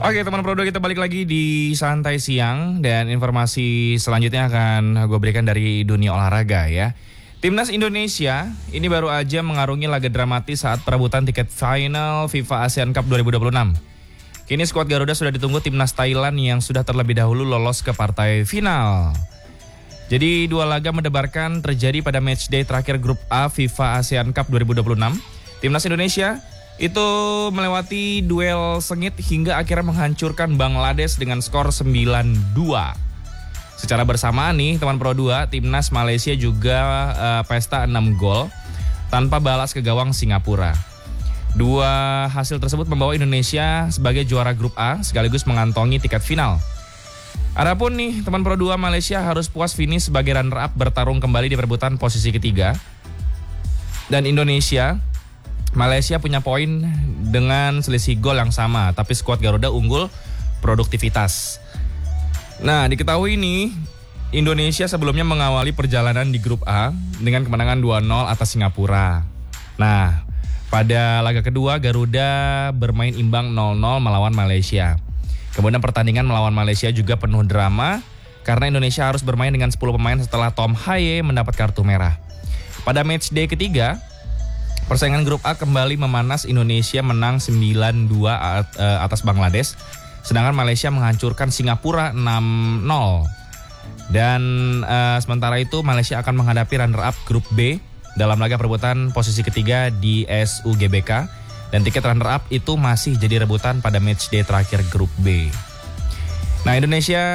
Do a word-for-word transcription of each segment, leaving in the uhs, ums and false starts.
Oke teman Pro dua, kita balik lagi di Santai Siang. Dan informasi selanjutnya akan gue berikan dari dunia olahraga ya. Timnas Indonesia ini baru aja mengarungi laga dramatis saat perebutan tiket final FIFA ASEAN Cup dua ribu dua puluh enam. Kini skuad Garuda sudah ditunggu timnas Thailand yang sudah terlebih dahulu lolos ke partai final. Jadi dua laga mendebarkan terjadi pada matchday terakhir grup A FIFA ASEAN Cup dua ribu dua puluh enam. Timnas Indonesia itu melewati duel sengit hingga akhirnya menghancurkan Bangladesh dengan skor sembilan dua. Secara bersamaan nih teman Pro dua, timnas Malaysia juga uh, pesta enam gol tanpa balas ke gawang Singapura. Dua hasil tersebut membawa Indonesia sebagai juara grup A sekaligus mengantongi tiket final. Adapun nih teman Pro dua, Malaysia harus puas finish sebagai runner up bertarung kembali di perebutan posisi ketiga. Dan Indonesia, Malaysia punya poin dengan selisih gol yang sama, tapi skuad Garuda unggul produktivitas. Nah, diketahui nih, Indonesia sebelumnya mengawali perjalanan di grup A dengan kemenangan dua nol atas Singapura. Nah, pada laga kedua Garuda bermain imbang nol nol melawan Malaysia. Kemudian pertandingan melawan Malaysia juga penuh drama karena Indonesia harus bermain dengan sepuluh pemain setelah Tom Haye mendapat kartu merah. Pada matchday ketiga, persaingan grup A kembali memanas. Indonesia menang sembilan dua atas Bangladesh, sedangkan Malaysia menghancurkan Singapura enam nol. Dan uh, sementara itu Malaysia akan menghadapi runner-up grup B dalam laga perebutan posisi ketiga di S U G B K. Dan tiket runner-up itu masih jadi rebutan pada matchday terakhir grup B. Nah, Indonesia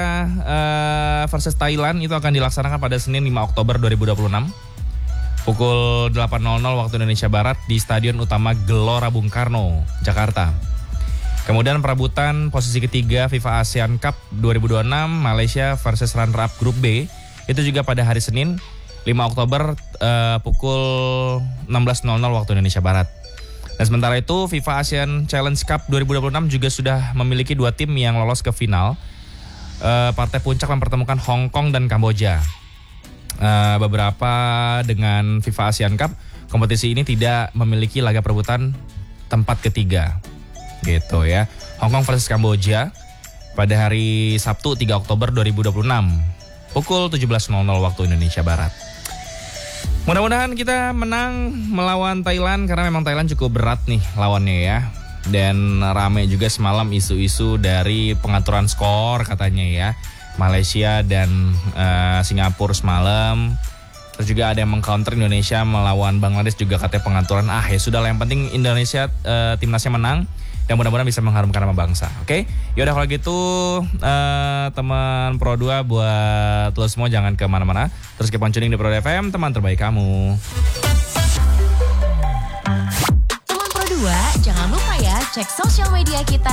uh, versus Thailand itu akan dilaksanakan pada Senin lima Oktober dua ribu dua puluh enam. Pukul delapan nol nol waktu Indonesia Barat di Stadion Utama Gelora Bung Karno, Jakarta. Kemudian perebutan posisi ketiga FIFA ASEAN Cup dua ribu dua puluh enam Malaysia versus runner-up grup B itu juga pada hari Senin lima Oktober uh, pukul enam belas nol nol waktu Indonesia Barat. Dan sementara itu FIFA ASEAN Challenge Cup dua ribu dua puluh enam juga sudah memiliki dua tim yang lolos ke final. Uh, partai puncak mempertemukan Hong Kong dan Kamboja. Uh, beberapa dengan FIFA ASEAN Cup, kompetisi ini tidak memiliki laga perebutan tempat ketiga, gitu ya. Hong Kong versus Kamboja pada hari Sabtu tiga Oktober dua ribu dua puluh enam pukul tujuh belas nol nol waktu Indonesia Barat. Mudah-mudahan kita menang melawan Thailand karena memang Thailand cukup berat nih lawannya ya. Dan rame juga semalam isu-isu dari pengaturan skor katanya ya. Malaysia dan uh, Singapura semalam. Terus juga ada yang mengcounter Indonesia melawan Bangladesh juga katanya pengaturan. Ah ya sudah lah, yang penting Indonesia uh, timnasnya menang dan mudah-mudahan bisa mengharumkan nama bangsa. Oke, okay? Yaudah kalau gitu uh, teman Pro dua buat lo semua jangan kemana-mana. Terus keep on tuning di Pro F M, teman terbaik kamu. Teman Pro dua, jangan lupa ya cek sosial media kita